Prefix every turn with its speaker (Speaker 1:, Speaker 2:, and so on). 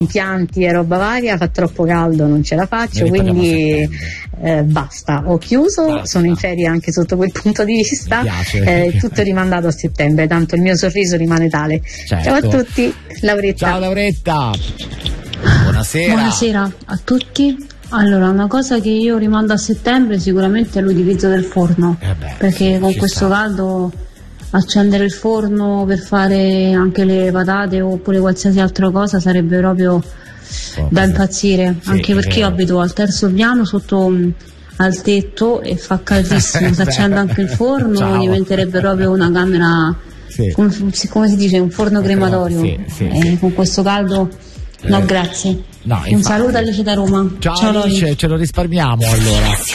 Speaker 1: impianti e roba varia, fa troppo caldo, non ce la faccio, quindi basta, ho chiuso, basta. Sono in ferie anche sotto quel punto di vista, tutto rimandato a settembre, tanto il mio sorriso rimane tale. Certo. Ciao a tutti, Lauretta.
Speaker 2: Ciao Lauretta. Buonasera.
Speaker 3: Buonasera a tutti. Allora, una cosa che io rimando a settembre sicuramente è l'utilizzo del forno, perché con questo caldo accendere il forno per fare anche le patate oppure qualsiasi altra cosa sarebbe proprio da impazzire, anche perché io abito al terzo piano sotto al tetto e fa caldissimo. Se accendo anche il forno diventerebbe proprio una camera, come si dice, un forno crematorio. Con questo caldo no, grazie. Un saluto Alice da Roma.
Speaker 2: Ciao Alice, ce lo risparmiamo allora.